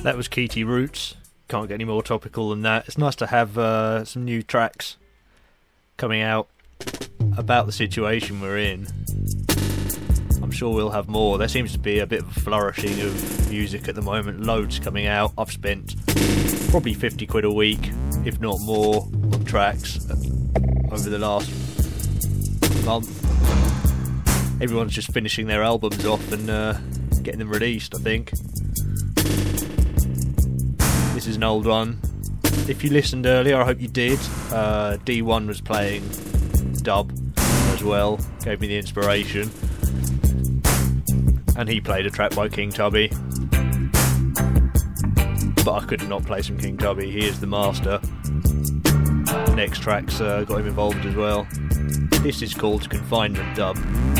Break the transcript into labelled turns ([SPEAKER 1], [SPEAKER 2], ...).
[SPEAKER 1] That was Keaty Roots. Can't get any more topical than that. It's nice to have some new tracks coming out about the situation we're in. I'm sure we'll have more. There seems to be a bit of a flourishing of music at the moment. Loads coming out. I've spent probably 50 quid a week, if not more, on tracks over the last month. Everyone's just finishing their albums off and getting them released, I think. This is an old one. If you listened earlier, I hope you did. D1 was playing dub as well, gave me the inspiration. And he played a track by King Tubby. But I could not play some King Tubby, he is the master. Next track's got him involved as well. This is called Confinement Dub.